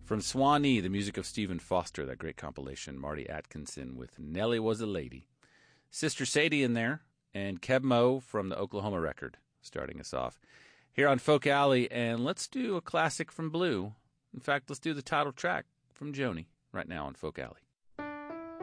From Swanee, the music of Stephen Foster, that great compilation, Marty Atkinson with Nellie Was a Lady. Sister Sadie in there, and Keb Mo from the Oklahoma record, starting us off. Here on Folk Alley, and let's do a classic from Blue. In fact, let's do the title track from Joni right now on Folk Alley.